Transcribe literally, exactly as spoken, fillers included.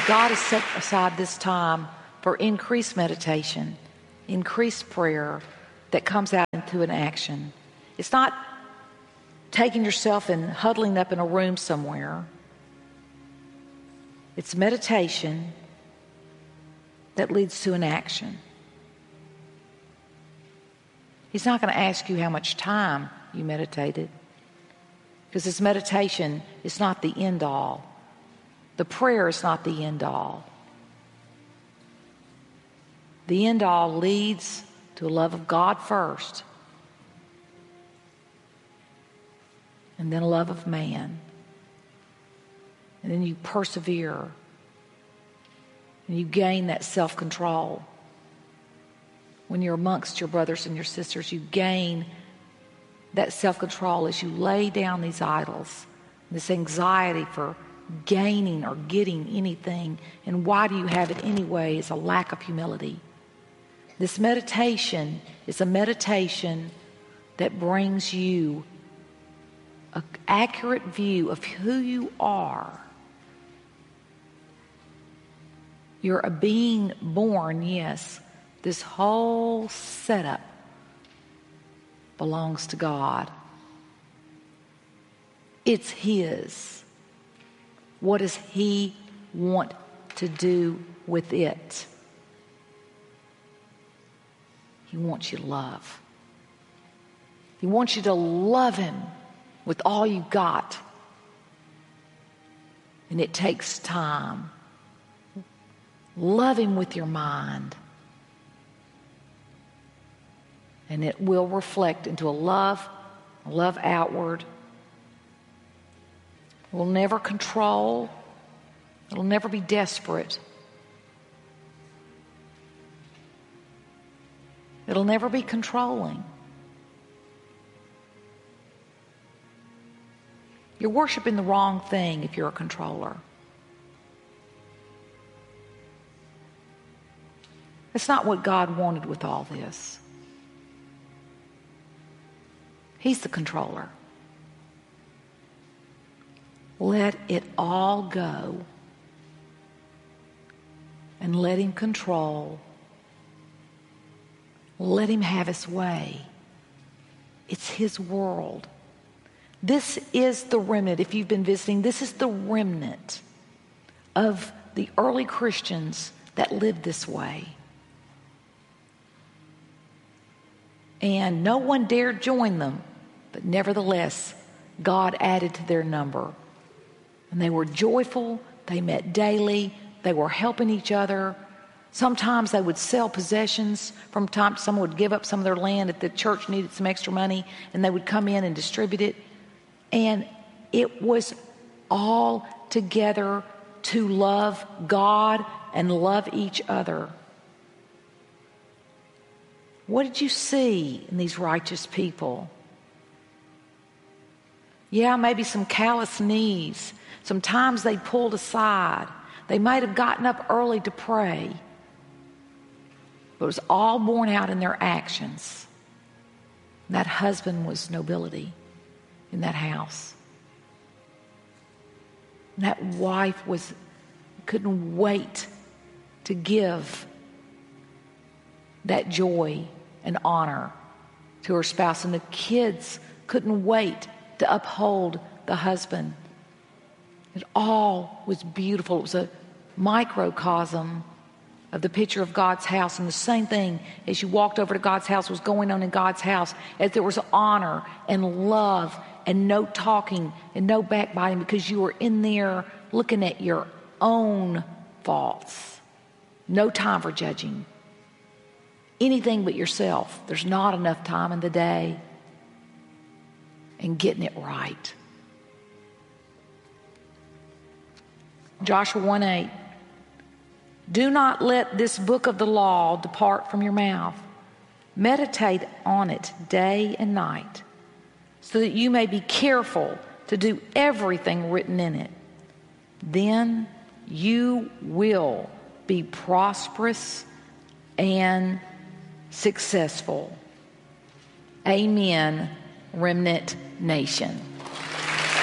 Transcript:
God has set aside this time for increased meditation, increased prayer that comes out into an action. It's not taking yourself and huddling up in a room somewhere. It's meditation that leads to an action. He's not going to ask you how much time you meditated, because this meditation is not the end all. The prayer is not the end all. The end all leads to a love of God first, and then a love of man. And then you persevere, and you gain that self-control. When you're amongst your brothers and your sisters, you gain that self-control as you lay down these idols, this anxiety for gaining or getting anything. And why do you have it anyway is a lack of humility. This meditation is a meditation that brings you an accurate view of who you are. You're a being born, yes. This whole setup belongs to God. It's His. What does He want to do with it? He wants you to love. He wants you to love Him with all you got. And it takes time. Love Him with your mind. And it will reflect into a love, a love outward. It will never control. It'll never be desperate. It'll never be controlling. You're worshiping the wrong thing if you're a controller. That's not what God wanted with all this. He's the controller. Let it all go and let Him control. Let Him have His way. It's His world. This is the remnant. If you've been visiting, this is the remnant of the early Christians that lived this way. And no one dared join them, but nevertheless, God added to their number. And they were joyful, they met daily, they were helping each other. Sometimes they would sell possessions. From time to someone would give up some of their land if the church needed some extra money, and they would come in and distribute it. And it was all together to love God and love each other. What did you see in these righteous people? Yeah, maybe some callous knees. Sometimes they pulled aside. They might have gotten up early to pray. But it was all borne out in their actions. That husband was nobility in that house. And that wife was couldn't wait to give that joy and honor to her spouse. And the kids couldn't wait to uphold the husband. It all was beautiful. It was a microcosm of the picture of God's house. And the same thing as you walked over to God's house was going on in God's house, as there was honor and love and no talking and no backbiting, because you were in there looking at your own faults. No time for judging anything but yourself. There's not enough time in the day. And getting it right. Joshua one eight. Do not let this book of the law depart from your mouth. Meditate on it day and night, so that you may be careful to do everything written in it. Then you will be prosperous and successful. Amen, Remnant Nation.